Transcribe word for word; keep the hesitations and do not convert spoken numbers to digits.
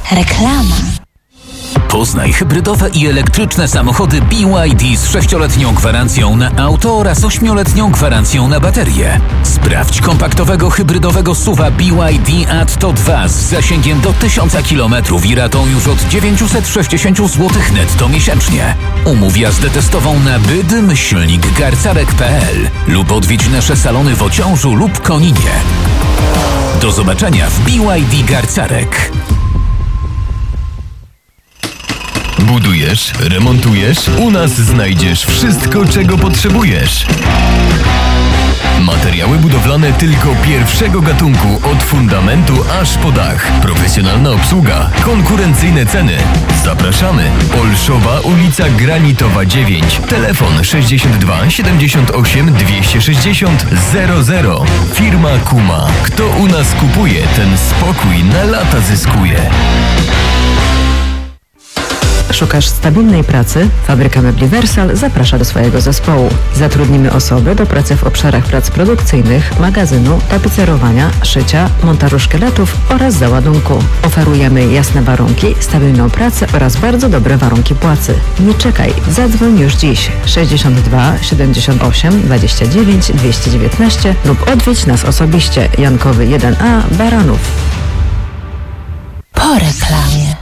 Reklama. Poznaj hybrydowe i elektryczne samochody B Y D z sześcioletnią gwarancją na auto oraz ośmioletnią gwarancją na baterię. Sprawdź kompaktowego hybrydowego S U V-a B Y D Atto dwa z zasięgiem do tysiąca kilometrów i ratą już od dziewięćset sześćdziesiąt złotych netto miesięcznie. Umów jazdę testową na bydm silnik garcarek kropka p l lub odwiedź nasze salony w Ociążu lub Koninie. Do zobaczenia w B Y D Garcarek. Budujesz, remontujesz? U nas znajdziesz wszystko, czego potrzebujesz. Materiały budowlane tylko pierwszego gatunku, od fundamentu aż po dach. Profesjonalna obsługa, konkurencyjne ceny. Zapraszamy. Olszowa, ulica Granitowa dziewięć. Telefon sześćdziesiąt dwa siedemdziesiąt osiem dwieście sześćdziesiąt zero zero. Firma Kuma. Kto u nas kupuje, ten spokój na lata zyskuje. Szukasz stabilnej pracy? Fabryka Mebli Wersal zaprasza do swojego zespołu. Zatrudnimy osoby do pracy w obszarach prac produkcyjnych, magazynu, tapicerowania, szycia, montażu szkieletów oraz załadunku. Oferujemy jasne warunki, stabilną pracę oraz bardzo dobre warunki płacy. Nie czekaj, zadzwoń już dziś sześćdziesiąt dwa siedemdziesiąt osiem dwadzieścia dziewięć dwieście dziewiętnaście lub odwiedź nas osobiście. Jankowy jeden A, Baranów. Po reklamie.